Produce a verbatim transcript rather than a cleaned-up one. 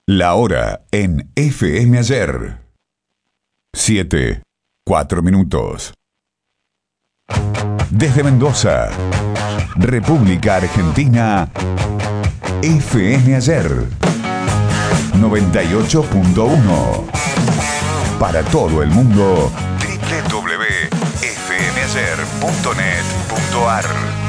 La hora en F M Ayer. Siete, cuatro minutos. Desde Mendoza, República Argentina, F M Ayer. noventa y ocho punto uno. Para todo el mundo, doble u doble u doble u punto f m ayer punto net punto a r.